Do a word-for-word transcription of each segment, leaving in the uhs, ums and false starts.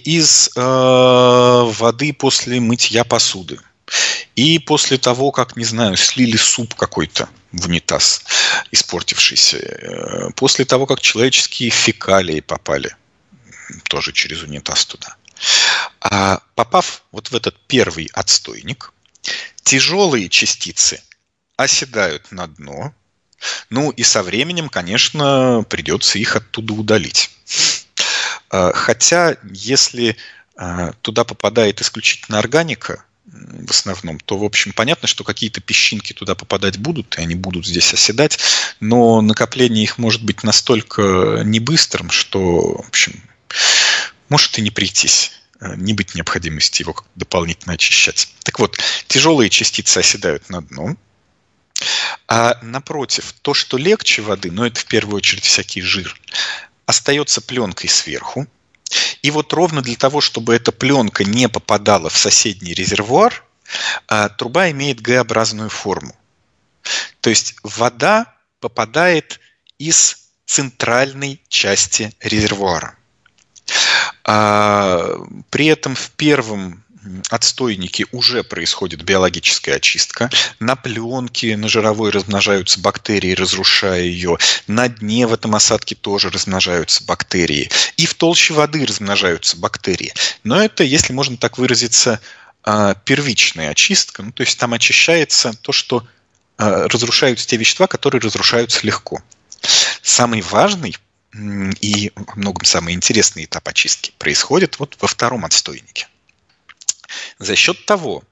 из э, воды после мытья посуды. И после того, как, не знаю, слили суп какой-то в унитаз, испортившийся. После того, как человеческие фекалии попали тоже через унитаз туда. А попав вот в этот первый отстойник, тяжелые частицы оседают на дно. Ну и со временем, конечно, придется их оттуда удалить. Хотя, если туда попадает исключительно органика, в основном, то, в общем, понятно, что какие-то песчинки туда попадать будут, и они будут здесь оседать, но накопление их может быть настолько небыстрым, что, в общем, может и не прийтись, не быть необходимости его как-то дополнительно очищать. Так вот, тяжелые частицы оседают на дно, а напротив, то, что легче воды, но это в первую очередь всякий жир, остается пленкой сверху. И вот ровно для того, чтобы эта пленка не попадала в соседний резервуар, труба имеет Г-образную форму. То есть вода попадает из центральной части резервуара. При этом в первом отстойнике уже происходит биологическая очистка. На пленке, на жировой размножаются бактерии, разрушая ее. На дне в этом осадке тоже размножаются бактерии. И в толще воды размножаются бактерии. Но это, если можно так выразиться, первичная очистка. Ну, то есть там очищается то, что разрушаются те вещества, которые разрушаются легко. Самый важный и во многом самый интересный этап очистки происходит вот во втором отстойнике. За счет того,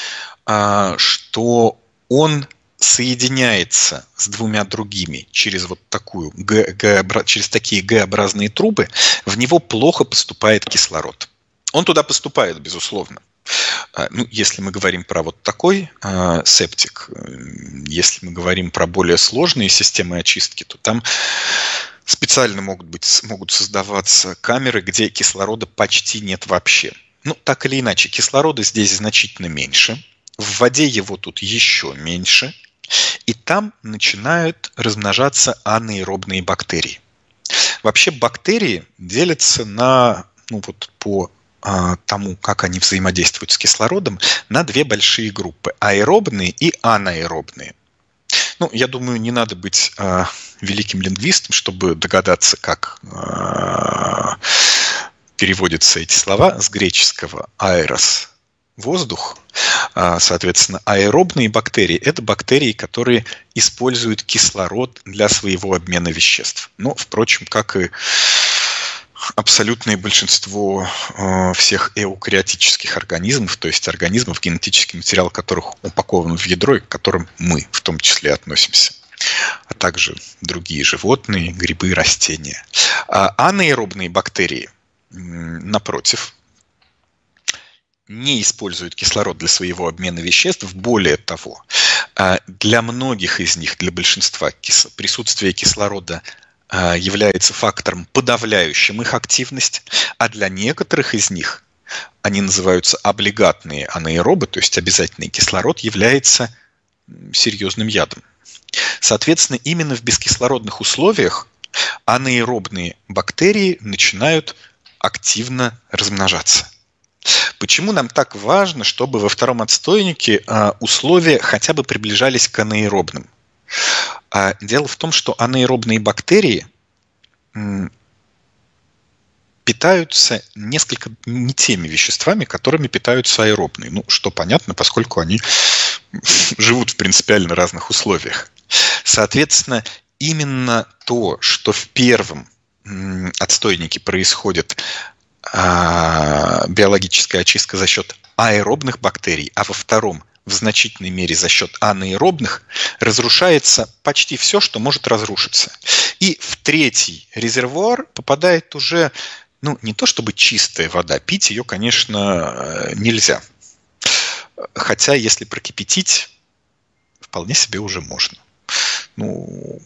что он соединяется с двумя другими через вот такую Г, Г, через такие Г-образные трубы, в него плохо поступает кислород. Он туда поступает, безусловно. Ну, если мы говорим про вот такой э, септик, если мы говорим про более сложные системы очистки, то там специально могут быть, могут создаваться камеры, где кислорода почти нет вообще. Ну, так или иначе, кислорода здесь значительно меньше, в воде его тут еще меньше, и там начинают размножаться анаэробные бактерии. Вообще бактерии делятся на, ну вот по а, тому, как они взаимодействуют с кислородом, на две большие группы – аэробные и анаэробные. Ну, я думаю, не надо быть а, великим лингвистом, чтобы догадаться, как а, переводятся эти слова с греческого «аэрос» – воздух. Соответственно, аэробные бактерии – это бактерии, которые используют кислород для своего обмена веществ. Но, впрочем, как и абсолютное большинство всех эукариотических организмов, то есть организмов, генетический материал которых упакован в ядро, и к которым мы в том числе относимся, а также другие животные, грибы, растения. А анаэробные бактерии, напротив, не используют кислород для своего обмена веществ. Более того, для многих из них, для большинства, присутствие кислорода является фактором, подавляющим их активность, а для некоторых из них, они называются облигатные анаэробы, то есть обязательный кислород, является серьезным ядом. Соответственно, именно в бескислородных условиях анаэробные бактерии начинают активно размножаться. Почему нам так важно, чтобы во втором отстойнике условия хотя бы приближались к анаэробным? Дело в том, что анаэробные бактерии питаются несколько не теми веществами, которыми питаются аэробные. Ну, что понятно, поскольку они живут в принципиально разных условиях. Соответственно, именно то, что в первом отстойнике происходит биологическая очистка за счет аэробных бактерий, а во втором в значительной мере за счет анаэробных, разрушается почти все, что может разрушиться. И в третий резервуар попадает уже, ну, не то чтобы чистая вода, пить ее, конечно, нельзя. Хотя, если прокипятить, вполне себе уже можно. Ну,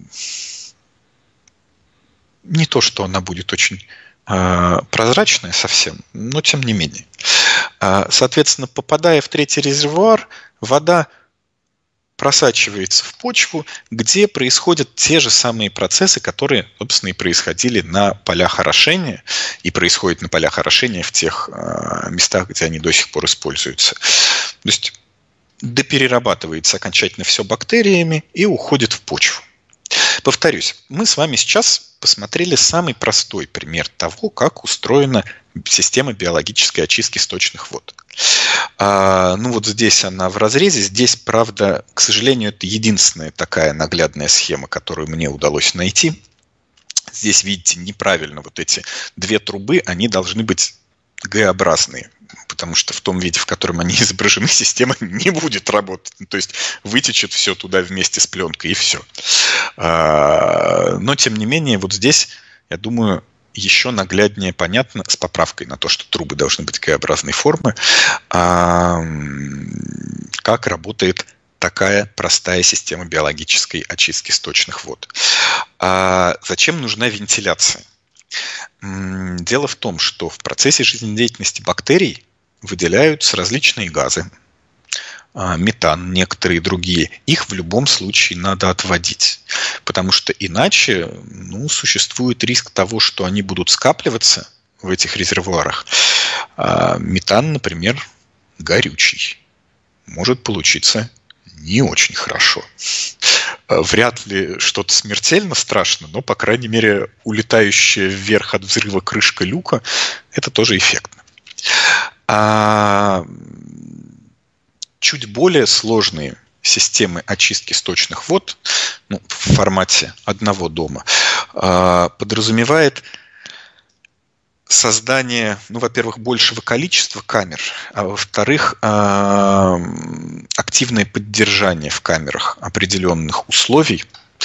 не то, что она будет очень прозрачная совсем, но тем не менее. Соответственно, попадая в третий резервуар, вода просачивается в почву, где происходят те же самые процессы, которые, собственно, и происходили на полях орошения, и происходят на полях орошения в тех э, местах, где они до сих пор используются. То есть доперерабатывается окончательно все бактериями и уходит в почву. Повторюсь, мы с вами сейчас посмотрели самый простой пример того, как устроена система биологической очистки сточных вод. А, ну вот здесь она в разрезе. Здесь, правда, к сожалению, это единственная такая наглядная схема, которую мне удалось найти. Здесь, видите, неправильно вот эти две трубы, они должны быть Г-образные, потому что в том виде, в котором они изображены, система не будет работать. То есть вытечет все туда вместе с пленкой, и все. Но, тем не менее, вот здесь, я думаю, еще нагляднее понятно, с поправкой на то, что трубы должны быть Г-образной формы, как работает такая простая система биологической очистки сточных вод. А зачем нужна вентиляция? Дело в том, что в процессе жизнедеятельности бактерий выделяются различные газы, метан, некоторые другие. Их в любом случае надо отводить, потому что иначе ну, существует риск того, что они будут скапливаться в этих резервуарах. А метан, например, горючий. Может получиться не очень хорошо. Вряд ли что-то смертельно страшно, но, по крайней мере, улетающая вверх от взрыва крышка люка – это тоже эффектно. А чуть более сложные системы очистки сточных вод ну, в формате одного дома подразумевает создание, ну, во-первых, большего количества камер, а во-вторых, активное поддержание в камерах определенных условий.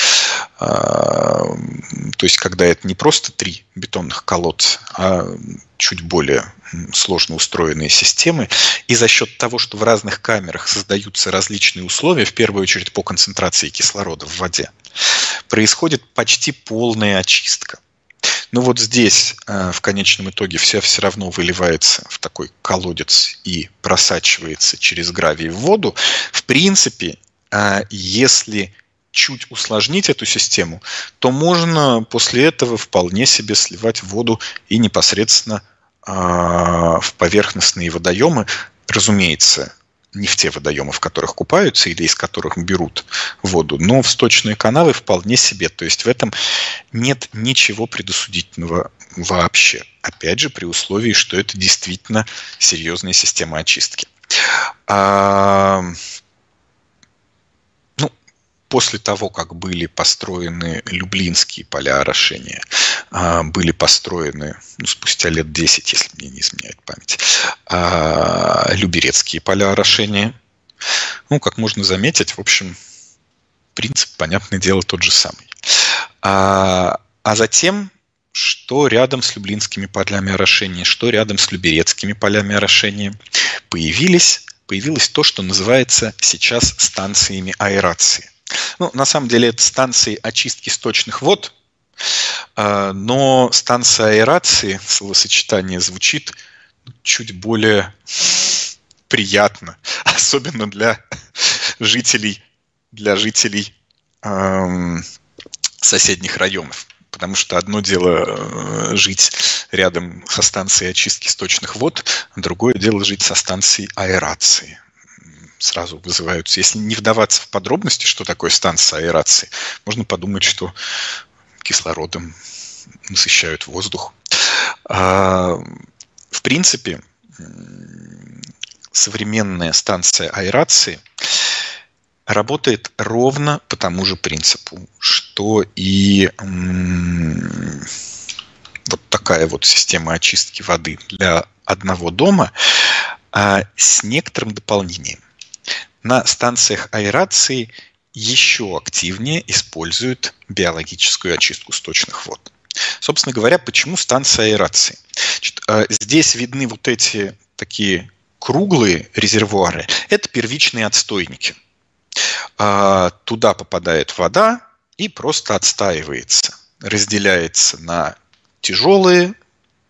То есть, когда это не просто три бетонных колодца, а чуть более сложно устроенные системы. И за счет того, что в разных камерах создаются различные условия, в первую очередь по концентрации кислорода в воде, происходит почти полная очистка. Но вот здесь в конечном итоге все все равно выливается в такой колодец и просачивается через гравий в воду. В принципе, если чуть усложнить эту систему, то можно после этого вполне себе сливать воду и непосредственно в поверхностные водоемы, разумеется, не в те водоемы, в которых купаются или из которых берут воду, но в сточные канавы вполне себе. То есть в этом нет ничего предосудительного вообще. Опять же, при условии, что это действительно серьезная система очистки. А, ну, после того, как были построены люблинские поля орошения, а, были построены, ну, спустя лет десять, если мне не изменяет память, а, люберецкие поля орошения. Ну, как можно заметить, в общем, принцип, понятное дело, тот же самый. А, а затем, что рядом с люблинскими полями орошения, что рядом с люберецкими полями орошения, появились, появилось то, что называется сейчас станциями аэрации. Ну, на самом деле, это станции очистки сточных вод, но станция аэрации, словосочетание звучит чуть более приятно, особенно для жителей, для жителей эм, соседних районов. Потому что одно дело жить рядом со станцией очистки сточных вод, а другое дело жить со станцией аэрации. Сразу вызываются, если не вдаваться в подробности, что такое станция аэрации, можно подумать, что кислородом насыщают воздух. В принципе, современная станция аэрации работает ровно по тому же принципу, что и вот такая вот система очистки воды для одного дома, а с некоторым дополнением. На станциях аэрации еще активнее используют биологическую очистку сточных вод. Собственно говоря, почему станция аэрации? Значит, здесь видны вот эти такие круглые резервуары. Это первичные отстойники. Туда попадает вода и просто отстаивается. Разделяется на тяжелые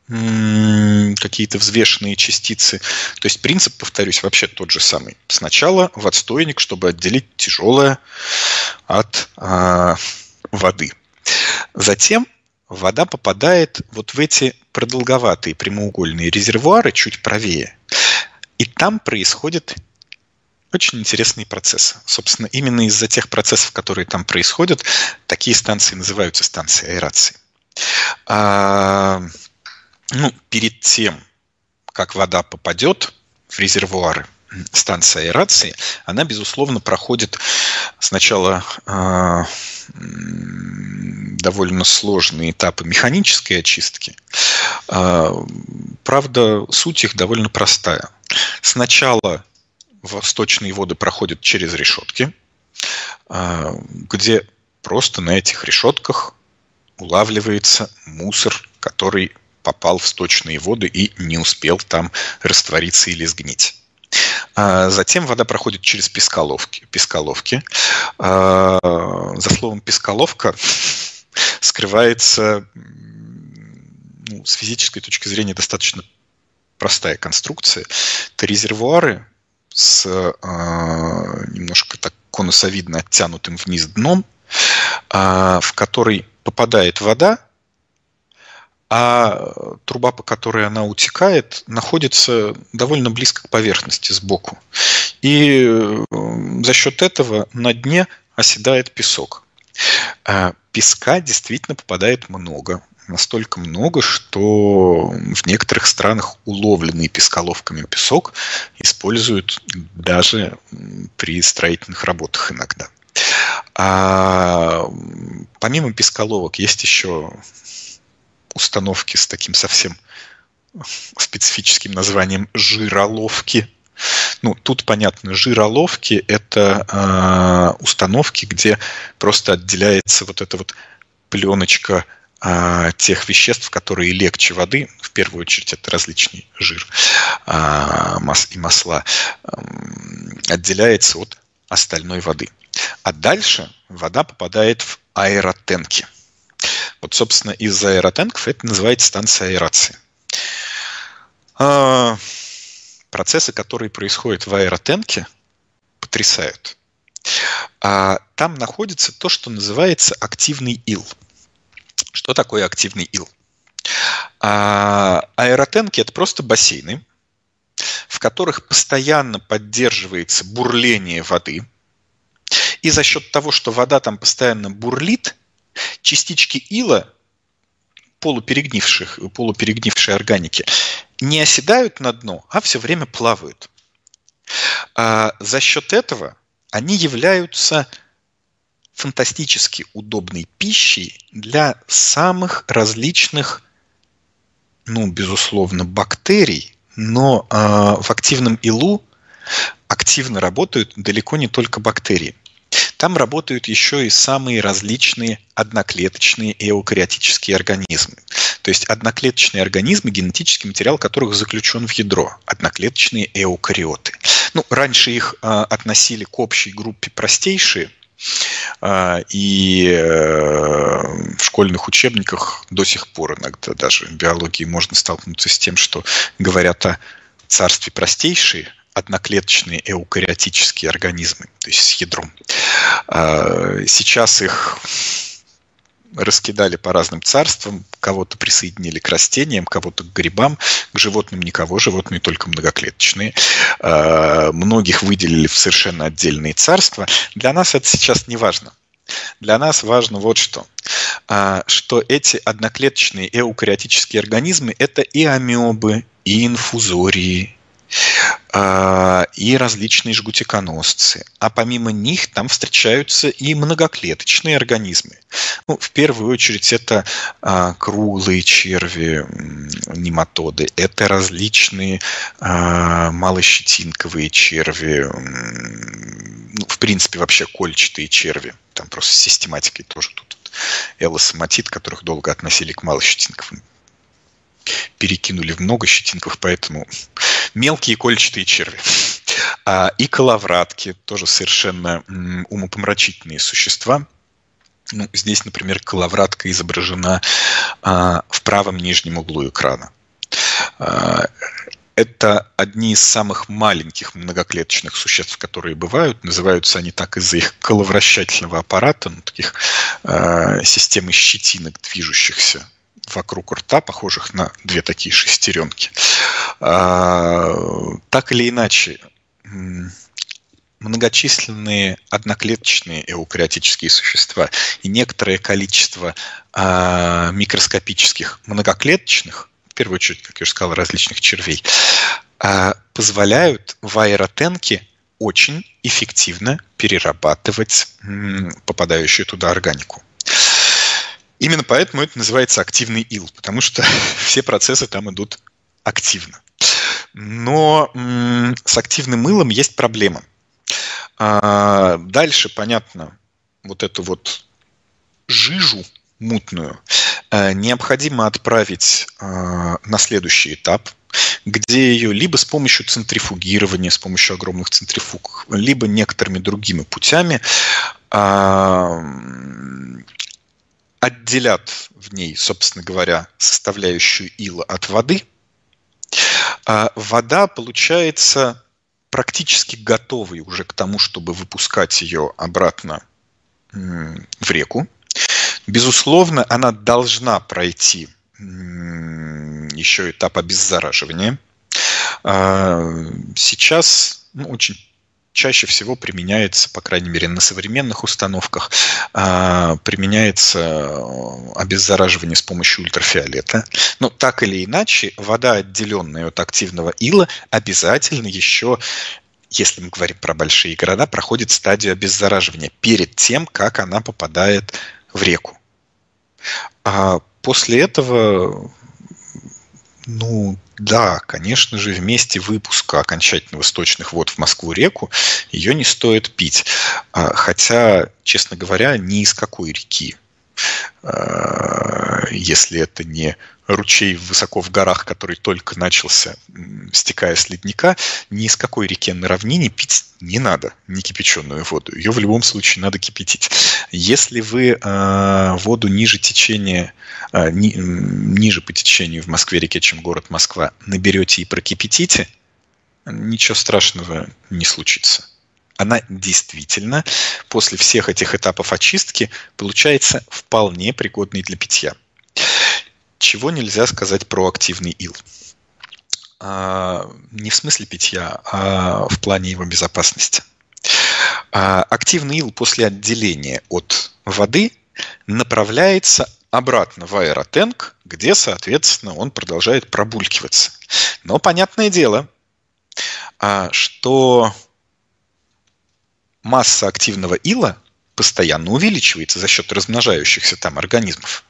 какие-то взвешенные частицы. То есть принцип, повторюсь, вообще тот же самый. Сначала в отстойник, чтобы отделить тяжелое от а, воды. Затем вода попадает вот в эти продолговатые прямоугольные резервуары чуть правее. И там происходят очень интересные процессы. Собственно, именно из-за тех процессов, которые там происходят, такие станции называются станции аэрации. А, ну, перед тем, как вода попадет в резервуары станции аэрации, она, безусловно, проходит сначала а, довольно сложные этапы механической очистки. А, правда, суть их довольно простая. Сначала сточные воды проходят через решетки, а, где просто на этих решетках улавливается мусор, который попал в сточные воды и не успел там раствориться или сгнить. Затем вода проходит через песколовки. песколовки. За словом «песколовка» скрывается, ну, с физической точки зрения, достаточно простая конструкция. Это резервуары с немножко так конусовидно оттянутым вниз дном, в который попадает вода, а труба, по которой она утекает, находится довольно близко к поверхности сбоку. И за счет этого на дне оседает песок. Песка действительно попадает много. Настолько много, что в некоторых странах уловленный песколовками песок используют даже при строительных работах иногда. А помимо песколовок есть еще установки с таким совсем специфическим названием жироловки. Ну, тут понятно, жироловки – это э, установки, где просто отделяется вот эта вот пленочка э, тех веществ, которые легче воды. В первую очередь это различный жир э, мас- и масла. Э, отделяется от остальной воды. А дальше вода попадает в аэротенки. Вот, собственно, из-за аэротенков это называется станция аэрации. А, процессы, которые происходят в аэротенке, потрясают. А, там находится то, что называется активный ил. Что такое активный ил? А, аэротенки – это просто бассейны, в которых постоянно поддерживается бурление воды. И за счет того, что вода там постоянно бурлит, частички ила, полуперегнивших, полуперегнившей органики, не оседают на дно, а все время плавают. А за счет этого они являются фантастически удобной пищей для самых различных, ну, безусловно, бактерий, но а, в активном илу активно работают далеко не только бактерии. Там работают еще и самые различные одноклеточные эукариотические организмы. То есть одноклеточные организмы, генетический материал которых заключен в ядро. Одноклеточные эукариоты. Ну, раньше их а, относили к общей группе простейшие. А, и а, в школьных учебниках до сих пор иногда даже в биологии можно столкнуться с тем, что говорят о царстве простейшие, одноклеточные эукариотические организмы, то есть с ядром. Сейчас их раскидали по разным царствам, кого-то присоединили к растениям, кого-то к грибам, к животным никого, животные только многоклеточные. Многих выделили в совершенно отдельные царства. Для нас это сейчас не важно. Для нас важно вот что. Что эти одноклеточные эукариотические организмы – это и амебы, и инфузории, и различные жгутиконосцы. А помимо них там встречаются и многоклеточные организмы. Ну, в первую очередь это а, круглые черви, нематоды, это различные а, малощетинковые черви, ну, в принципе вообще кольчатые черви. Там просто с систематикой тоже тут элосоматит, которых долго относили к малощетинковым, перекинули в много щетинков, поэтому мелкие кольчатые черви. А, и коловратки, тоже совершенно м, умопомрачительные существа. Ну, здесь, например, коловратка изображена а, в правом нижнем углу экрана. Это одни из самых маленьких многоклеточных существ, которые бывают. Называются они так из-за их коловращательного аппарата, ну, таких э, системы щетинок, движущихся вокруг рта, похожих на две такие шестеренки. Э, так или иначе, многочисленные одноклеточные эукариотические существа и некоторое количество э, микроскопических многоклеточных, в первую очередь, как я уже сказал, различных червей, э, позволяют в аэротенке очень эффективно перерабатывать м, попадающую туда органику. Именно поэтому это называется активный ил, потому что все процессы там идут активно. Но м, с активным илом есть проблема. А дальше, понятно, вот эту вот жижу мутную необходимо отправить на следующий этап, где ее либо с помощью центрифугирования, с помощью огромных центрифуг, либо некоторыми другими путями отделят в ней, собственно говоря, составляющую ила от воды. Вода получается практически готовой уже к тому, чтобы выпускать ее обратно в реку. Безусловно, она должна пройти еще этап обеззараживания. Сейчас ну, очень чаще всего применяется, по крайней мере на современных установках, применяется обеззараживание с помощью ультрафиолета. Но так или иначе, вода, отделенная от активного ила, обязательно еще, если мы говорим про большие города, проходит стадию обеззараживания перед тем, как она попадает в реку. А после этого, ну да, конечно же, в месте выпуска окончательного сточных вод в Москву-реку ее не стоит пить. Хотя, честно говоря, ни из какой реки, если это не ручей высоко в горах, который только начался, стекая с ледника, ни из какой реки на равнине пить не надо, не кипяченую воду. Ее в любом случае надо кипятить. Если вы э, воду ниже течения, э, ни, ниже по течению в Москве-реке, чем город Москва, наберете и прокипятите, ничего страшного не случится. Она действительно после всех этих этапов очистки получается вполне пригодной для питья. Чего нельзя сказать про активный ил? А, не в смысле питья, а в плане его безопасности. А, активный ил после отделения от воды направляется обратно в аэротенк, где, соответственно, он продолжает пробулькиваться. Но понятное дело, а, что масса активного ила постоянно увеличивается за счет размножающихся там организмов.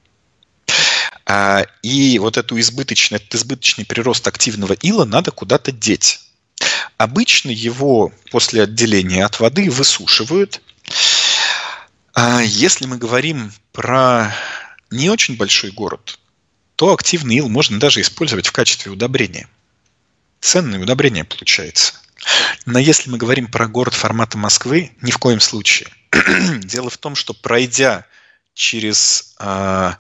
И вот эту избыточный, этот избыточный прирост активного ила надо куда-то деть. Обычно его после отделения от воды высушивают. Если мы говорим про не очень большой город, то активный ил можно даже использовать в качестве удобрения. Ценное удобрение получается. Но если мы говорим про город формата Москвы, ни в коем случае. Дело в том, что пройдя через э,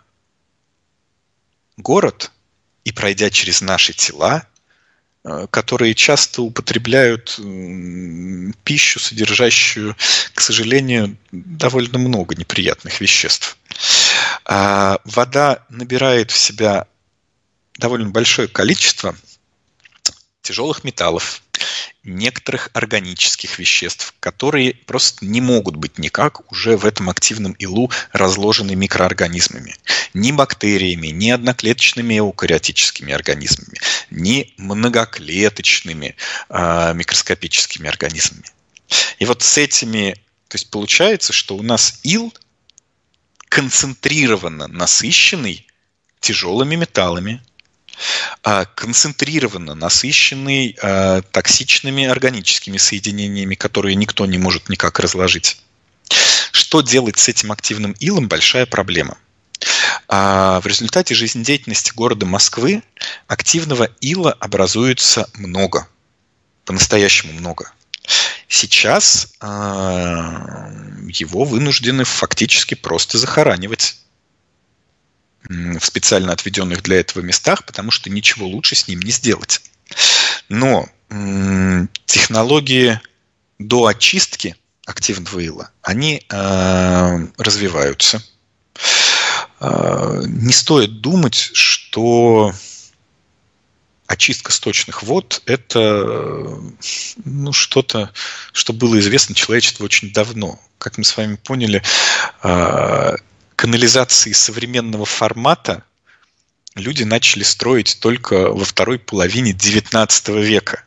город и пройдя через наши тела, э, которые часто употребляют э, пищу, содержащую, к сожалению, довольно много неприятных веществ, э, вода набирает в себя довольно большое количество тяжелых металлов, некоторых органических веществ, которые просто не могут быть никак уже в этом активном илу разложены микроорганизмами. Ни бактериями, ни одноклеточными эукариотическими организмами, ни многоклеточными э, микроскопическими организмами. И вот с этими, то есть получается, что у нас ил концентрированно насыщенный тяжелыми металлами, концентрированно насыщенный э, токсичными органическими соединениями, которые никто не может никак разложить. Что делать с этим активным илом – большая проблема. А в результате жизнедеятельности города Москвы активного ила образуется много, по-настоящему много. Сейчас э, его вынуждены фактически просто захоранивать. в специально отведенных для этого местах, потому что ничего лучше с ним не сделать. Но м, технологии до очистки активного ила, они э, развиваются. Э, не стоит думать, что очистка сточных вод – это ну, что-то, что было известно человечеству очень давно. Как мы с вами поняли, э, канализации современного формата люди начали строить только во второй половине девятнадцатого века.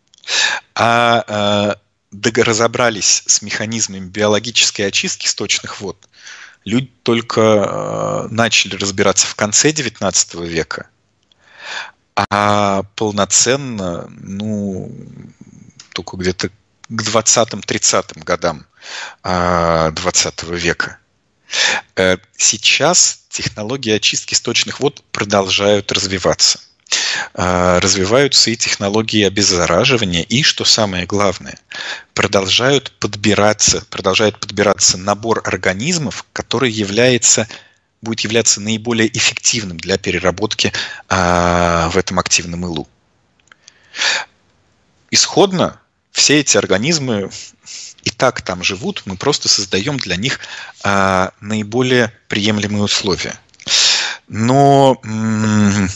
А э, разобрались с механизмами биологической очистки сточных вод люди только э, начали разбираться в конце девятнадцатого века, а полноценно, ну, только где-то к двадцатым-тридцатым годам э, двадцатого века. Сейчас технологии очистки сточных вод продолжают развиваться. Развиваются и технологии обеззараживания, и, что самое главное, продолжают подбираться, продолжает подбираться набор организмов, который является, будет являться наиболее эффективным для переработки а, в этом активном илу. Исходно все эти организмы и так там живут, мы просто создаем для них а, наиболее приемлемые условия. Но м-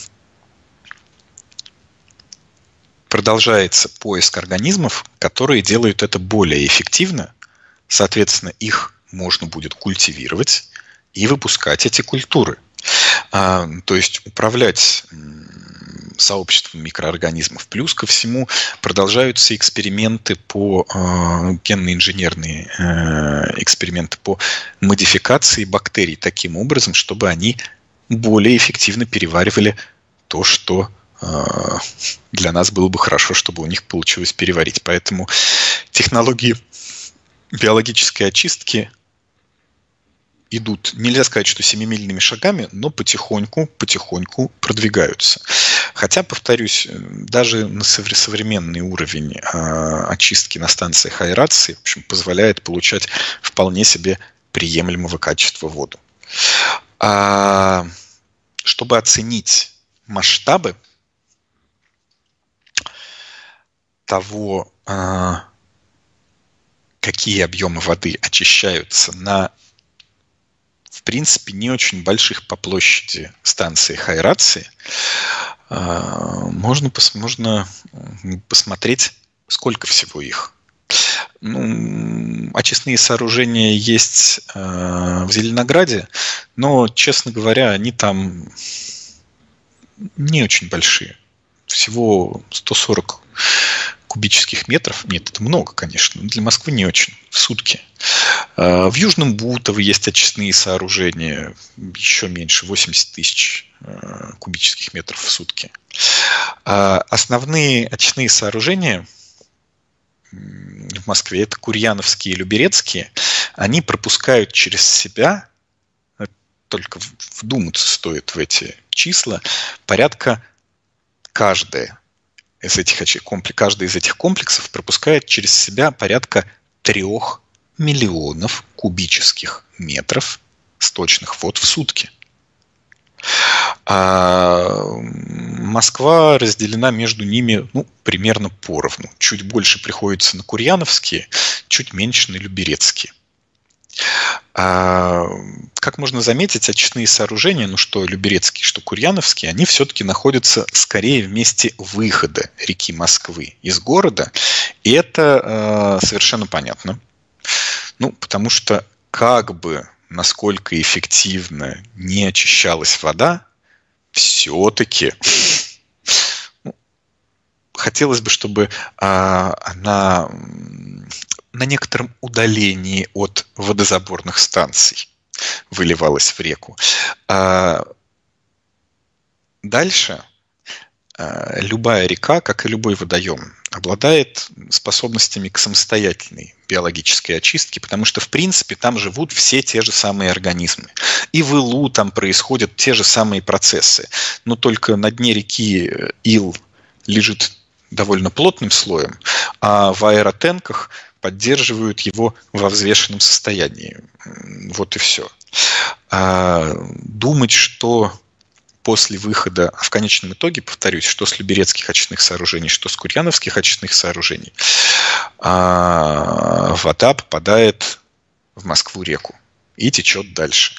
продолжается поиск организмов, которые делают это более эффективно. Соответственно, их можно будет культивировать и выпускать эти культуры. А, то есть управлять сообществом микроорганизмов. Плюс ко всему продолжаются эксперименты по э, генно-инженерные э, эксперименты по модификации бактерий таким образом, чтобы они более эффективно переваривали то, что э, для нас было бы хорошо, чтобы у них получилось переварить. Поэтому технологии биологической очистки идут, нельзя сказать, что семимильными шагами, но потихоньку, потихоньку продвигаются. Хотя, повторюсь, даже на современный уровень э, очистки на станциях аэрации, в общем, позволяет получать вполне себе приемлемого качества воду. А, чтобы оценить масштабы того, э, какие объемы воды очищаются на, в принципе, не очень больших по площади станциях аэрации, можно, можно посмотреть, сколько всего их. Ну, очистные сооружения есть в Зеленограде, но, честно говоря, они там не очень большие. Всего сто сорок кубических метров. Нет, это много, конечно, но для Москвы не очень. В сутки. В Южном Бутово есть очистные сооружения, еще меньше, восемьдесят тысяч кубических метров в сутки. Основные очистные сооружения в Москве, это Курьяновские и Люберецкие, они пропускают через себя, только вдуматься стоит в эти числа, порядка каждая из этих, каждый из этих комплексов пропускает через себя порядка трех миллионов кубических метров сточных вод в сутки. А Москва разделена между ними ну, примерно поровну. Чуть больше приходится на Курьяновские, чуть меньше на Люберецкие. А, как можно заметить, очистные сооружения, ну что Люберецкие, что Курьяновские, они все-таки находятся скорее в месте выхода реки Москвы из города. И это э, совершенно понятно. Ну, потому что как бы, насколько эффективно не очищалась вода, все-таки ну, хотелось бы, чтобы а, она на некотором удалении от водозаборных станций выливалась в реку. А дальше а, любая река, как и любой водоем, обладает способностями к самостоятельной биологической очистке, потому что, в принципе, там живут все те же самые организмы. И в илу там происходят те же самые процессы. Но только на дне реки ил лежит довольно плотным слоем, а в аэротенках поддерживают его во взвешенном состоянии. Вот и все. А, думать, что после выхода, в конечном итоге, повторюсь, что с люберецких очистных сооружений, что с курьяновских очистных сооружений, а, вода попадает в Москву-реку и течет дальше.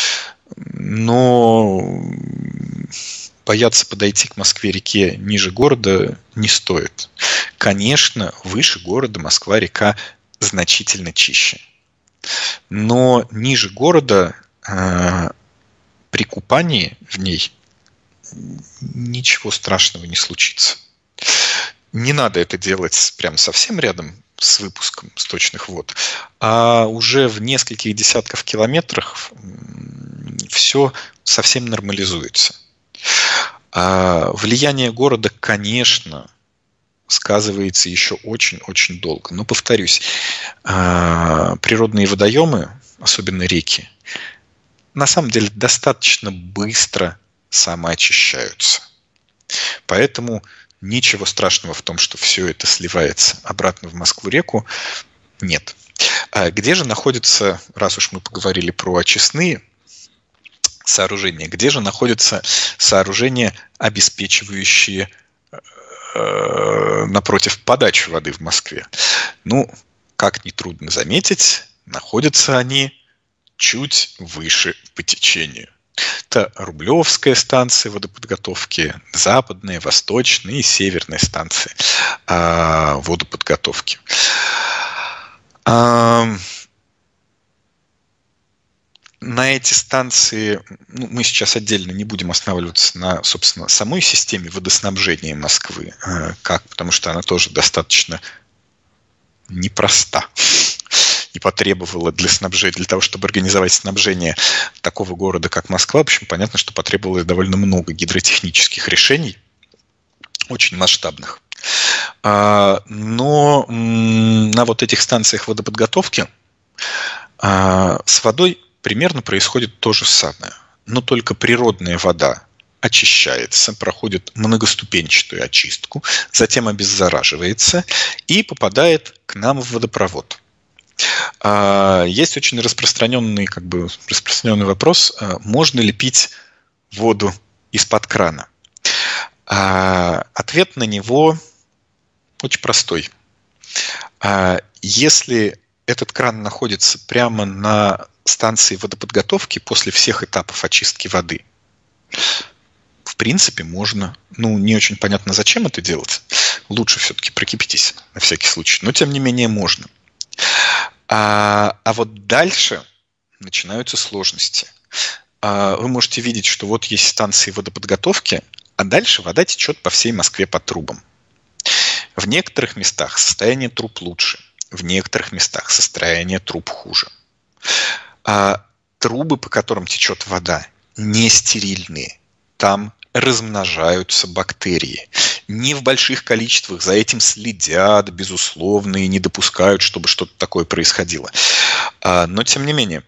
Но бояться подойти к Москве-реке ниже города не стоит. Конечно, выше города Москва-река значительно чище. Но ниже города э, при купании в ней ничего страшного не случится. Не надо это делать прям совсем рядом с выпуском сточных вод, а уже в нескольких десятках километрах все совсем нормализуется. А влияние города, конечно, сказывается еще очень-очень долго. Но, повторюсь, природные водоемы, особенно реки, на самом деле достаточно быстро самоочищаются. Поэтому ничего страшного в том, что все это сливается обратно в Москву-реку, нет. А где же находятся, раз уж мы поговорили про очистные сооружения, где же находятся сооружения, обеспечивающие э, напротив подачу воды в Москве? Ну, как нетрудно заметить, находятся они чуть выше по течению. Это Рублевская станция водоподготовки, западные, восточные и северные станции э, водоподготовки. Э, на эти станции, ну, мы сейчас отдельно не будем останавливаться на, собственно, самой системе водоснабжения Москвы, э, как, потому что она тоже достаточно непроста. И потребовала для снабжения, для того, чтобы организовать снабжение такого города, как Москва, в общем, понятно, что потребовалось довольно много гидротехнических решений, очень масштабных. Но на вот этих станциях водоподготовки с водой примерно происходит то же самое. Но только природная вода очищается, проходит многоступенчатую очистку, затем обеззараживается и попадает к нам в водопровод. Есть очень распространенный, как бы, распространенный вопрос, можно ли пить воду из-под крана. Ответ на него очень простой. Если этот кран находится прямо на станции водоподготовки после всех этапов очистки воды, в принципе, можно. Ну, не очень понятно, зачем это делать. Лучше все-таки прокипятить на всякий случай. Но, тем не менее, можно. А, а вот дальше начинаются сложности. А, вы можете видеть, что вот есть станции водоподготовки, а дальше вода течет по всей Москве по трубам. В некоторых местах состояние труб лучше, в некоторых местах состояние труб хуже. А, трубы, по которым течет вода, не стерильные. Там размножаются бактерии. Не в больших количествах, за этим следят, безусловно, и не допускают, чтобы что-то такое происходило. Но, тем не менее,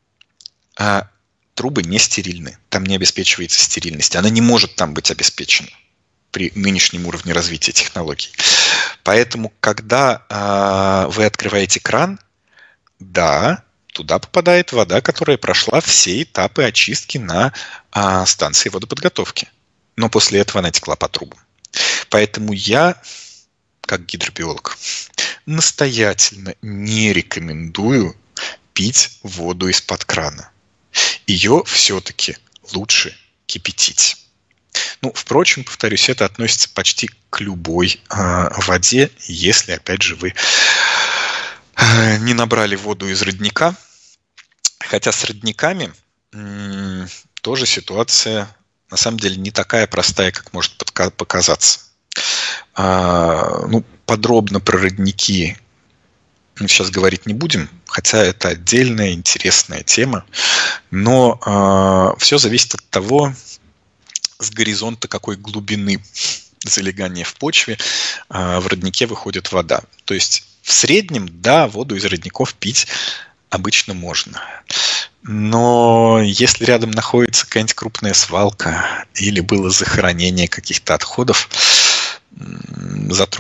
трубы не стерильны. Там не обеспечивается стерильность. Она не может там быть обеспечена при нынешнем уровне развития технологий. Поэтому, когда вы открываете кран, да, туда попадает вода, которая прошла все этапы очистки на станции водоподготовки. Но после этого она текла по трубам. Поэтому я, как гидробиолог, настоятельно не рекомендую пить воду из-под крана. Ее все-таки лучше кипятить. Ну, впрочем, повторюсь, это относится почти к любой э, воде, если, опять же, вы э, не набрали воду из родника. Хотя с родниками м- тоже ситуация на самом деле не такая простая, как может подка- показаться. А, ну, подробно про родники мы сейчас говорить не будем, хотя это отдельная интересная тема. Но а, все зависит от того, с горизонта какой глубины залегания в почве а, в роднике выходит вода. То есть в среднем, да, воду из родников пить обычно можно. Но если рядом находится какая-нибудь крупная свалка или было захоронение каких-то отходов,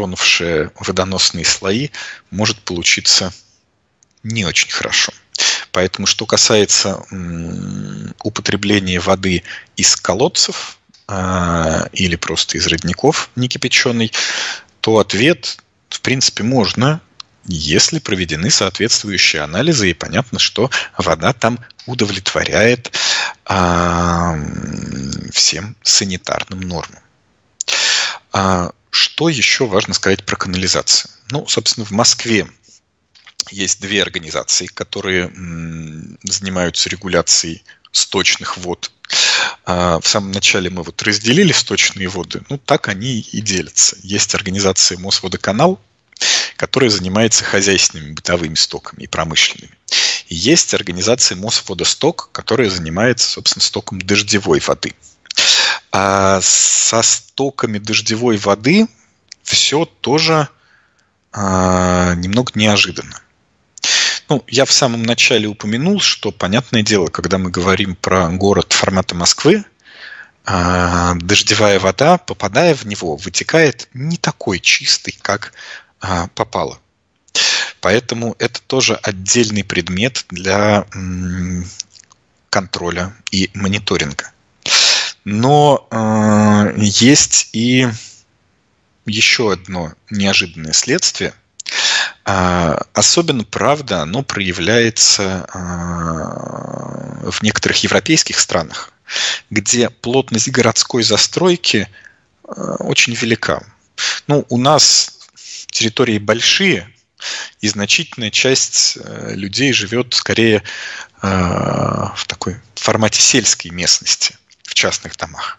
затронувшие водоносные слои, может получиться не очень хорошо. Поэтому, что касается м, употребления воды из колодцев а, или просто из родников некипяченой, то ответ, в принципе, можно, если проведены соответствующие анализы, и понятно, что вода там удовлетворяет а, всем санитарным нормам. А, что еще важно сказать про канализацию? Ну, собственно, в Москве есть две организации, которые м, занимаются регуляцией сточных вод. А, в самом начале мы вот разделили сточные воды, ну так они и делятся. Есть организация Мосводоканал, которая занимается хозяйственными бытовыми стоками и промышленными. И есть организация Мосводосток, которая занимается, собственно, стоком дождевой воды. А со стоками дождевой воды все тоже а, немного неожиданно. Ну, я в самом начале упомянул, что, понятное дело, когда мы говорим про город формата Москвы, а, дождевая вода, попадая в него, вытекает не такой чистой, как а, попала. Поэтому это тоже отдельный предмет для м, контроля и мониторинга. Но э, есть и еще одно неожиданное следствие. Э, особенно, правда, оно проявляется э, в некоторых европейских странах, где плотность городской застройки э, очень велика. Ну, у нас территории большие, и значительная часть э, людей живет скорее э, в такой формате сельской местности, в частных домах.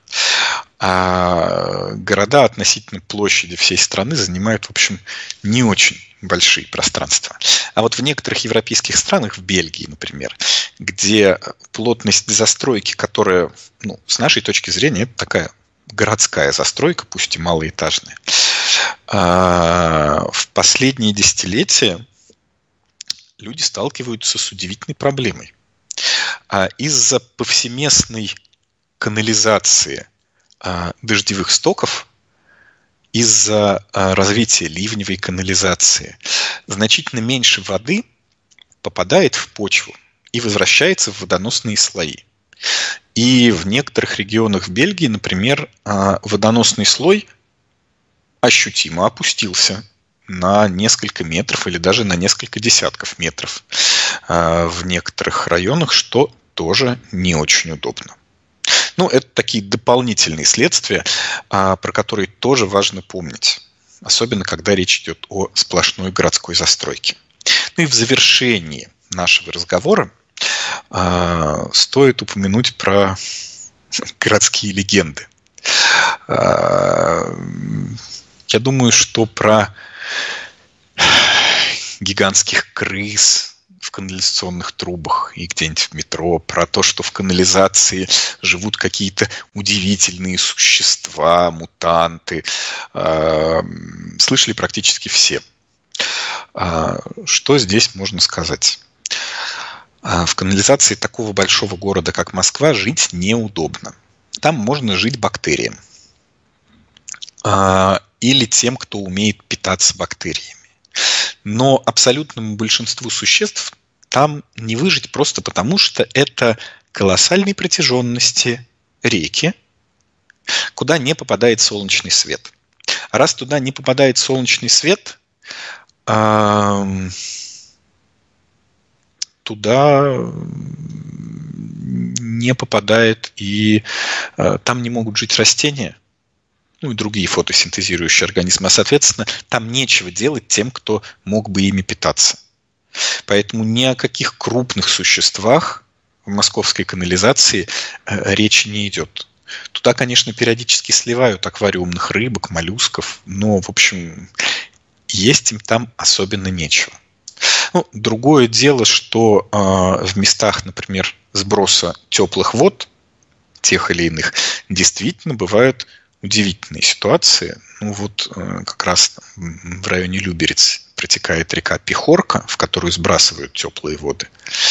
А города относительно площади всей страны занимают, в общем, не очень большие пространства. А вот в некоторых европейских странах, в Бельгии, например, где плотность застройки, которая, ну, с нашей точки зрения, это такая городская застройка, пусть и малоэтажная, в последние десятилетия люди сталкиваются с удивительной проблемой. Из-за повсеместной канализации дождевых стоков, из-за развития ливневой канализации значительно меньше воды попадает в почву и возвращается в водоносные слои. И в некоторых регионах в Бельгии, например, водоносный слой ощутимо опустился на несколько метров или даже на несколько десятков метров в некоторых районах, что тоже не очень удобно. Ну, это такие дополнительные следствия, про которые тоже важно помнить, особенно когда речь идет о сплошной городской застройке. Ну и в завершении нашего разговора стоит упомянуть про городские легенды. Я думаю, что про гигантских крыс в канализационных трубах и где-нибудь в метро, про то, что в канализации живут какие-то удивительные существа, мутанты, слышали практически все. Что здесь можно сказать? В канализации такого большого города, как Москва, жить неудобно. Там можно жить бактериям. Или тем, кто умеет питаться бактериями. Но абсолютному большинству существ там не выжить просто потому, что это колоссальной протяженности реки, куда не попадает солнечный свет. А раз туда не попадает солнечный свет, туда не попадает и там не могут жить растения, ну и другие фотосинтезирующие организмы. А, соответственно, там нечего делать тем, кто мог бы ими питаться. Поэтому ни о каких крупных существах в московской канализации э, речи не идет. Туда, конечно, периодически сливают аквариумных рыбок, моллюсков, но, в общем, есть им там особенно нечего. Ну, другое дело, что э, в местах, например, сброса теплых вод, тех или иных, действительно бывают удивительные ситуации. Ну вот как раз в районе Люберец протекает река Пехорка, в которую сбрасывают теплые воды.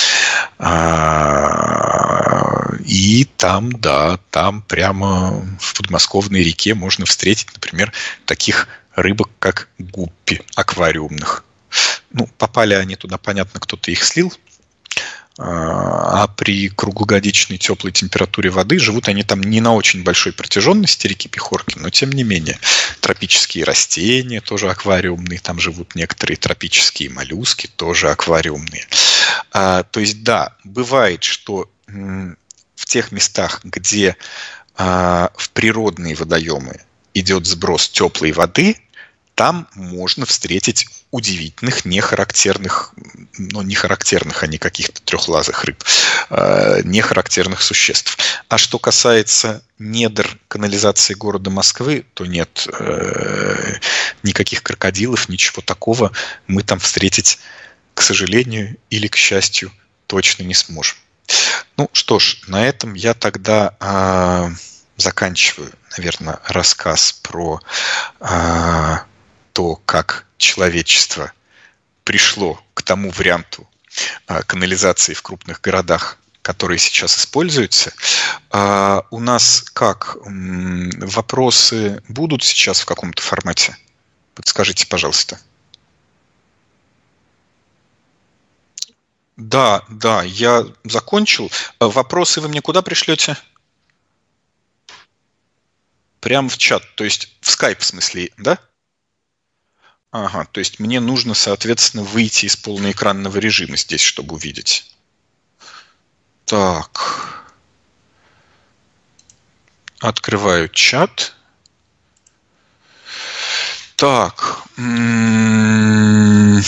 И там, да, там прямо в подмосковной реке можно встретить, например, таких рыбок, как гуппи аквариумных. Ну, попали они туда, понятно, кто-то их слил. А при круглогодичной теплой температуре воды живут они там не на очень большой протяженности реки Пехорки, но тем не менее. Тропические растения тоже аквариумные, там живут некоторые тропические моллюски, тоже аквариумные. А, то есть, да, бывает, что м, в тех местах, где а, в природные водоемы идет сброс теплой воды, там можно встретить удивительных, нехарактерных, ну, не характерных, а не каких-то трехлазых рыб, э, нехарактерных существ. А что касается недр канализации города Москвы, то нет, э, никаких крокодилов, ничего такого мы там встретить, к сожалению или к счастью, точно не сможем. Ну что ж, на этом я тогда э, заканчиваю, наверное, рассказ про э, то, как человечество пришло к тому варианту а, канализации в крупных городах, который сейчас используется. А, у нас как? М, вопросы будут сейчас в каком-то формате? Подскажите, пожалуйста. Да, да, я закончил. А вопросы вы мне куда пришлете? Прямо в чат, то есть в скайп, в смысле, да? Ага, то есть мне нужно, соответственно, выйти из полноэкранного режима здесь, чтобы увидеть. Так. Открываю чат. Так. М-м-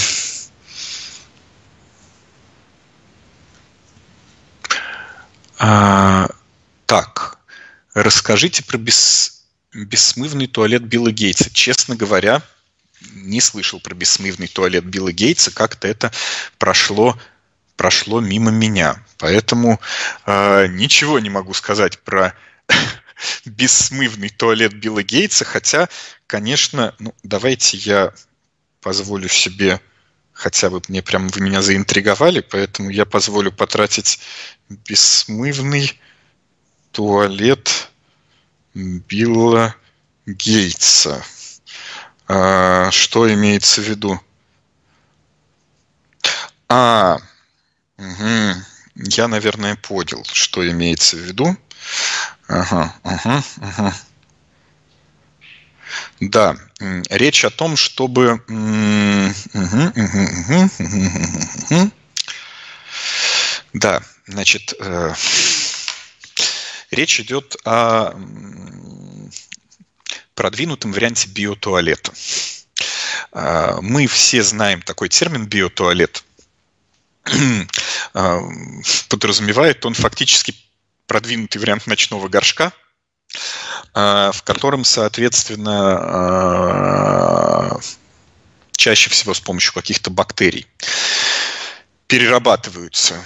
а, так. Расскажите про бес... бессмывный туалет Билла Гейтса. Честно говоря, не слышал про бессмывный туалет Билла Гейтса, как-то это прошло, прошло мимо меня. Поэтому э, ничего не могу сказать про бессмывный туалет Билла Гейтса, хотя, конечно, ну, давайте я позволю себе, хотя бы мне прям вы меня заинтриговали, поэтому я позволю потратить бессмывный туалет Билла Гейтса. А, что имеется в виду? А, угу. Я, наверное, понял, что имеется в виду. Ага, ага, ага. Да, речь о том, чтобы... Угу, угу, угу, угу. Да, значит, э... речь идет о продвинутом варианте биотуалета. Мы все знаем такой термин биотуалет. Подразумевает он фактически продвинутый вариант ночного горшка, в котором, соответственно, чаще всего с помощью каких-то бактерий перерабатываются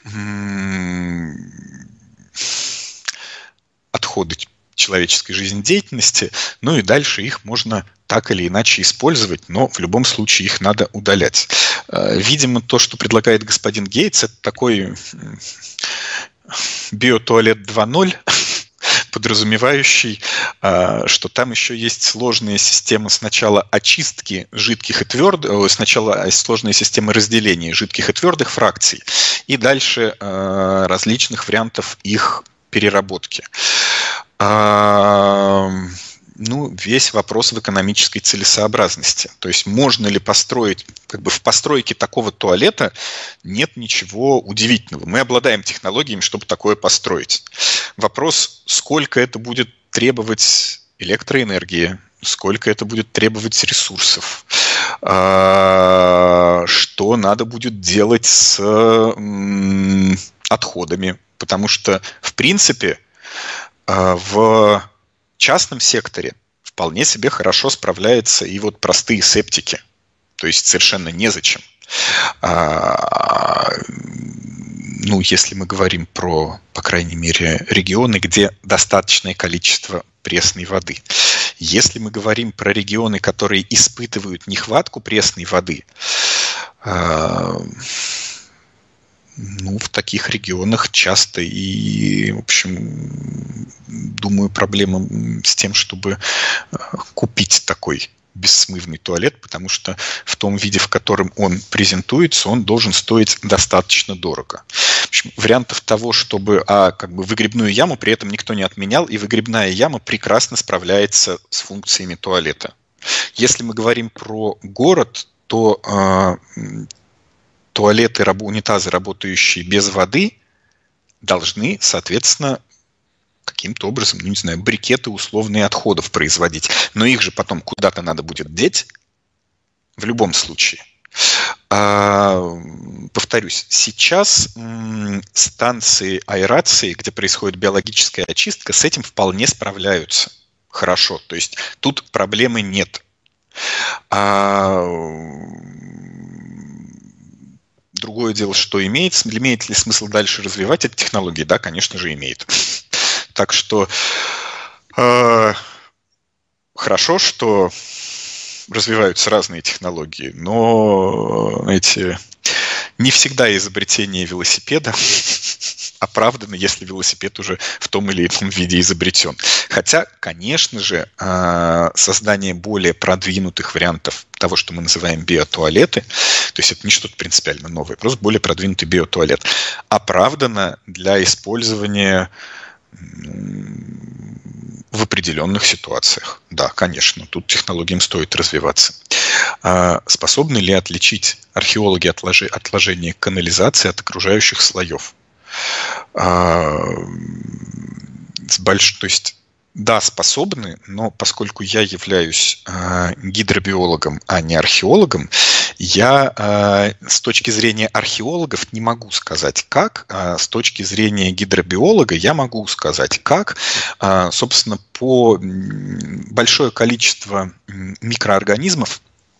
отходы человеческой жизнедеятельности, ну и дальше их можно так или иначе использовать, но в любом случае их надо удалять. Видимо, то, что предлагает господин Гейтс, это такой биотуалет два ноль, подразумевающий, что там еще есть сложная система сначала очистки жидких и твердых, сначала сложная система разделения жидких и твердых фракций, и дальше различных вариантов их переработки. А, ну, весь вопрос в экономической целесообразности. То есть можно ли построить, как бы в постройке такого туалета нет ничего удивительного. Мы обладаем технологиями, чтобы такое построить. Вопрос, сколько это будет требовать электроэнергии, сколько это будет требовать ресурсов, а, что надо будет делать с м, отходами. Потому что, в принципе, в частном секторе вполне себе хорошо справляются и вот простые септики. То есть совершенно незачем. Ну, если мы говорим про, по крайней мере, регионы, где достаточное количество пресной воды. Если мы говорим про регионы, которые испытывают нехватку пресной воды, ну, в таких регионах часто и, в общем, думаю, проблема с тем, чтобы купить такой бессмывный туалет, потому что в том виде, в котором он презентуется, он должен стоить достаточно дорого. общем, вариантов того, чтобы а, как бы выгребную яму при этом никто не отменял, и выгребная яма прекрасно справляется с функциями туалета. Если мы говорим про город, то э, туалеты, унитазы, работающие без воды, должны, соответственно, каким-то образом, ну, не знаю, брикеты условные отходов производить. Но их же потом куда-то надо будет деть в любом случае. А, повторюсь, сейчас м, станции аэрации, где происходит биологическая очистка, с этим вполне справляются хорошо. То есть тут проблемы нет. А, другое дело, что имеет, имеет ли смысл дальше развивать эти технологии? Да, конечно же, имеет. Так что э, хорошо, что развиваются разные технологии, но эти не всегда изобретение велосипеда оправдано, если велосипед уже в том или ином виде изобретен. Хотя, конечно же, создание более продвинутых вариантов того, что мы называем биотуалеты, то есть это не что-то принципиально новое, просто более продвинутый биотуалет, оправдано для использования в определенных ситуациях. Да, конечно, тут технологиям стоит развиваться. А способны ли отличить археологи отложения канализации от окружающих слоев? А, с больш... То есть, да, способны, но поскольку я являюсь а, гидробиологом, а не археологом, я а, с точки зрения археологов не могу сказать как, а с точки зрения гидробиолога я могу сказать как. А, собственно, по большое количество микроорганизмов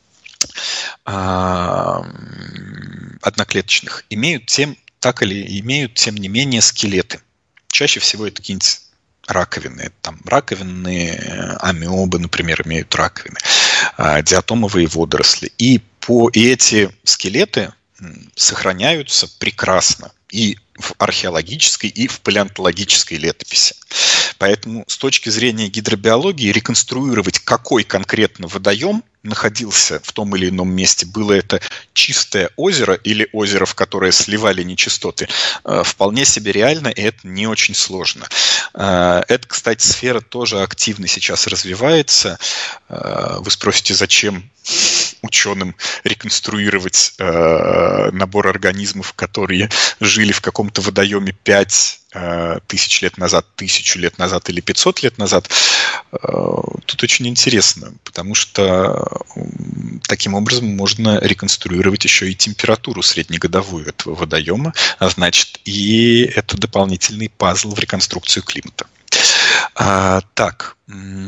а, одноклеточных имеют тем, так или имеют, тем не менее, скелеты. Чаще всего это какие-нибудь раковины. Там раковинные амебы, например, имеют раковины, диатомовые водоросли. И, по, и эти скелеты сохраняются прекрасно и в археологической, и в палеонтологической летописи. Поэтому с точки зрения гидробиологии реконструировать, какой конкретно водоем находился в том или ином месте, было это чистое озеро или озеро, в которое сливали нечистоты, вполне себе реально, и это не очень сложно. Это, кстати, сфера тоже активно сейчас развивается. Вы спросите, зачем ученым реконструировать набор организмов, которые жили в каком-то водоеме пять тысяч лет назад, тысячу лет назад или пятьсот лет назад. Тут очень интересно, потому что таким образом можно реконструировать еще и температуру среднегодовую этого водоема, а значит, и это дополнительный пазл в реконструкцию климата. А, так,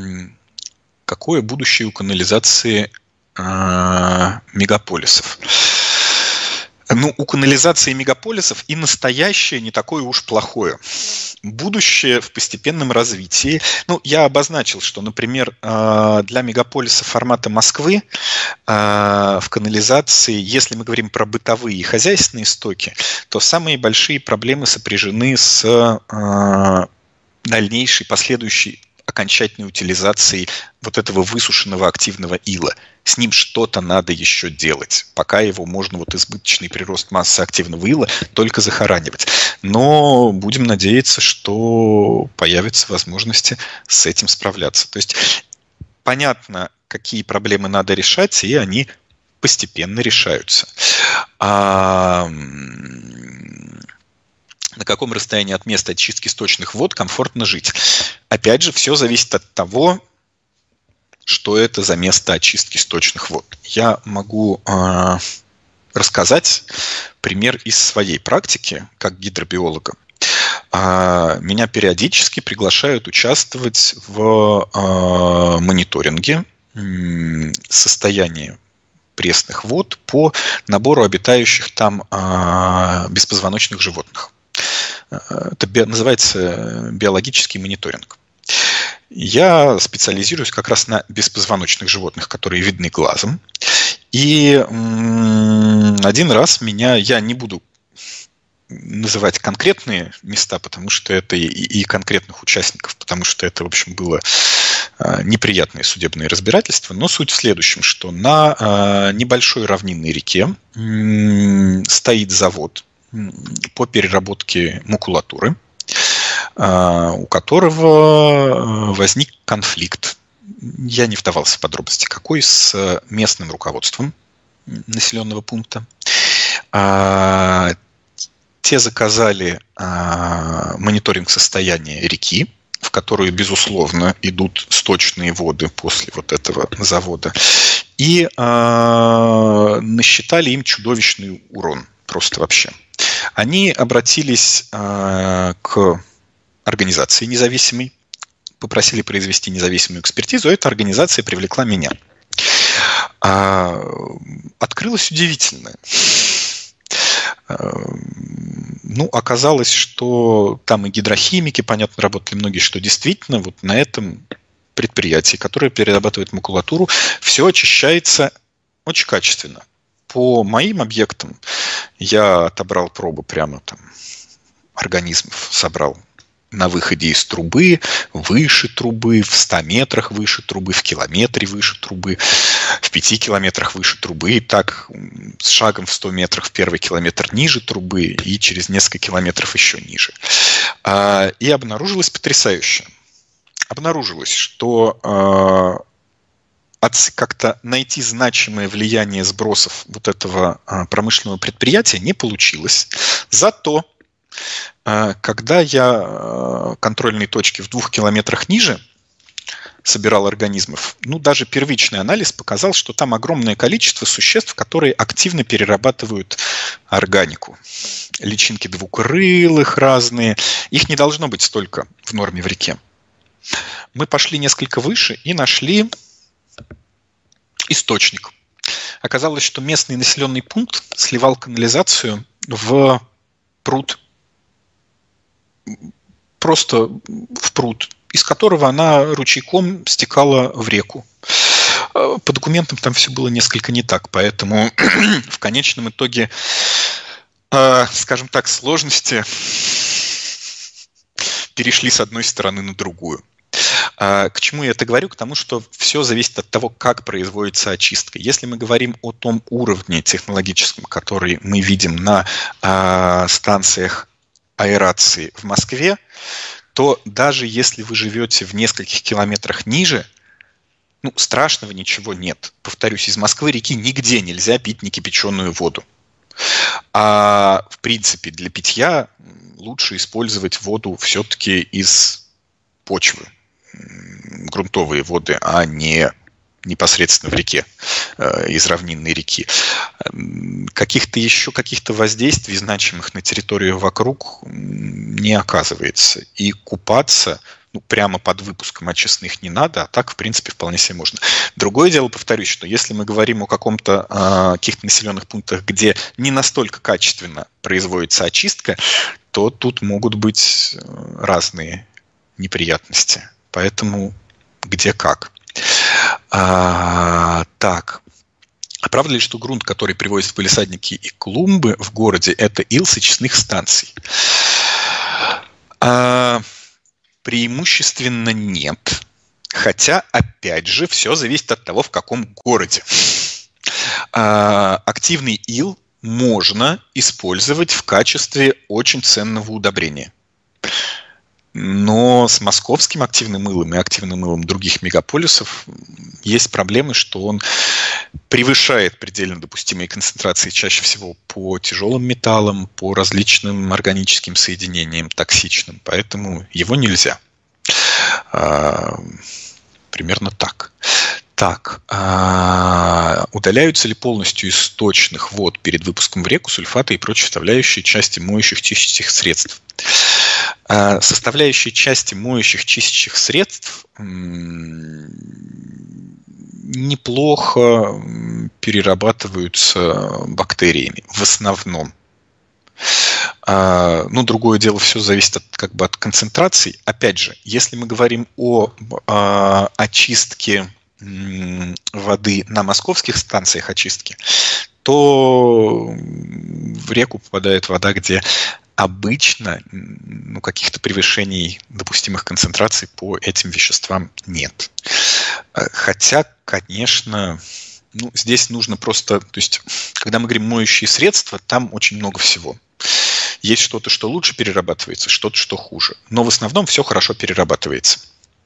какое будущее у канализации а, мегаполисов? Ну, у канализации мегаполисов и настоящее не такое уж плохое. Будущее в постепенном развитии. Ну, я обозначил, что, например, для мегаполиса формата Москвы в канализации, если мы говорим про бытовые и хозяйственные стоки, то самые большие проблемы сопряжены с дальнейшей, последующей окончательной утилизацией вот этого высушенного активного ила. С ним что-то надо еще делать. Пока его можно, вот избыточный прирост массы активного ила, только захоранивать. Но будем надеяться, что появятся возможности с этим справляться. То есть понятно, какие проблемы надо решать, и они постепенно решаются. А на каком расстоянии от места очистки сточных вод комфортно жить? Опять же, все зависит от того, что это за место очистки сточных вод. Я могу э, рассказать пример из своей практики, как гидробиолога. Э, меня периодически приглашают участвовать в э, мониторинге э, состояния пресных вод по набору обитающих там э, беспозвоночных животных. Это би- называется биологический мониторинг. Я специализируюсь как раз на беспозвоночных животных, которые видны глазом. И м- один раз меня, я не буду называть конкретные места, потому что это и, и конкретных участников, потому что это, в общем, было э, неприятное судебное разбирательство. Но суть в следующем, что на э, небольшой равнинной реке м- стоит завод, по переработке макулатуры, у которого возник конфликт. Я не вдавался в подробности, какой, с местным руководством населенного пункта. Те заказали мониторинг состояния реки, в которую, безусловно, идут сточные воды после вот этого завода, и насчитали им чудовищный урон, просто вообще. Они обратились к организации независимой, попросили произвести независимую экспертизу, а эта организация привлекла меня. Открылось удивительное. Ну, оказалось, что там и гидрохимики, понятно, работали многие, что действительно вот на этом предприятии, которое перерабатывает макулатуру, все очищается очень качественно. По моим объектам я отобрал пробы прямо там организмов, собрал на выходе из трубы, выше трубы, в ста метрах выше трубы, в километре выше трубы, в пяти километрах выше трубы, и так с шагом в сто метрах в первый километр ниже трубы и через несколько километров еще ниже. И обнаружилось потрясающее. Обнаружилось, что как-то найти значимое влияние сбросов вот этого промышленного предприятия не получилось. Зато когда я контрольные точки в двух километрах ниже собирал организмов, ну, даже первичный анализ показал, что там огромное количество существ, которые активно перерабатывают органику. Личинки двукрылых разные. Их не должно быть столько в норме в реке. Мы пошли несколько выше и нашли источник. Оказалось, что местный населенный пункт сливал канализацию в пруд, просто в пруд, из которого она ручейком стекала в реку. По документам там все было несколько не так, поэтому в конечном итоге, скажем так, сложности перешли с одной стороны на другую. К чему я это говорю? К тому, что все зависит от того, как производится очистка. Если мы говорим о том уровне технологическом, который мы видим на станциях аэрации в Москве, то даже если вы живете в нескольких километрах ниже, ну, страшного ничего нет. Повторюсь, из Москвы реки нигде нельзя пить некипяченую воду. А в принципе для питья лучше использовать воду все-таки из почвы, грунтовые воды, а не непосредственно в реке, из равнинной реки. Каких-то еще каких-то воздействий значимых на территорию вокруг не оказывается. И купаться ну, прямо под выпуском очистных не надо, а так, в принципе, вполне себе можно. Другое дело, повторюсь, что если мы говорим о каком-то, э, каких-то населенных пунктах, где не настолько качественно производится очистка, то тут могут быть разные неприятности. Поэтому где как. А, так. А правда ли, что грунт, который привозят в палисадники и клумбы в городе, это ил с очистных станций? А, преимущественно нет. Хотя, опять же, все зависит от того, в каком городе. А, активный ил можно использовать в качестве очень ценного удобрения. Но с московским активным илом и активным илом других мегаполисов есть проблемы, что он превышает предельно допустимые концентрации чаще всего по тяжелым металлам, по различным органическим соединениям токсичным. Поэтому его нельзя. А, примерно так. Так, а, удаляются ли полностью из сточных вод перед выпуском в реку сульфаты и прочие составляющие части моющих чистящих средств? Составляющие части моющих чистящих средств неплохо перерабатываются бактериями в основном. Ну, другое дело, все зависит от, как бы, от концентраций. Опять же, если мы говорим о, о очистке воды на московских станциях очистки, то в реку попадает вода, где обычно ну, каких-то превышений допустимых концентраций по этим веществам нет. Хотя, конечно, ну, здесь нужно просто... То есть, когда мы говорим моющие средства, там очень много всего. Есть что-то, что лучше перерабатывается, что-то, что хуже. Но в основном все хорошо перерабатывается.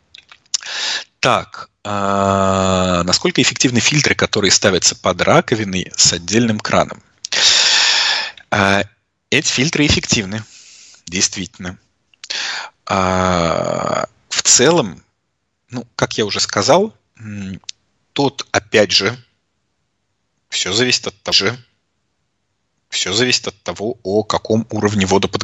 Так, а, насколько эффективны фильтры, которые ставятся под раковиной с отдельным краном? А, эти фильтры эффективны, действительно. А, в целом, ну, как я уже сказал, тут, опять же, все зависит от того же, все зависит от того, о каком уровне водоподготовки